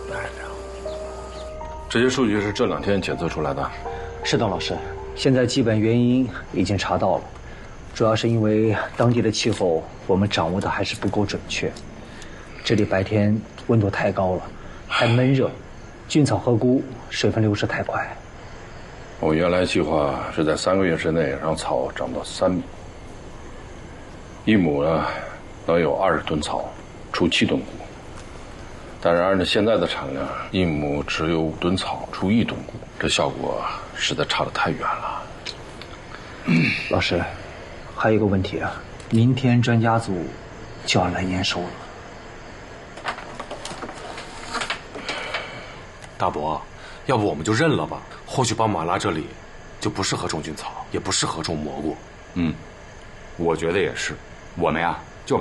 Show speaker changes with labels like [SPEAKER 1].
[SPEAKER 1] 这些数据是这2天检测出来的。
[SPEAKER 2] 是的，老师。现在基本原因已经查到了，主要是因为当地的气候我们掌握的还是不够准确。这里白天温度太高了，还闷热，菌草和菇水分流失太快。
[SPEAKER 1] 我原来计划是在3个月之内让草长到3米，1亩呢能有20吨草，出7吨菇。但是按照现在的产量，1亩只有5吨草，出1吨菇，这效果实在差得太远了。
[SPEAKER 2] 老师，还有一个问题啊，明天专家组就要来验收了。
[SPEAKER 3] 大伯，要不我们就认了吧？或许巴马拉这里就不适合种菌草，也不适合种蘑菇。
[SPEAKER 4] 我觉得也是。我们呀，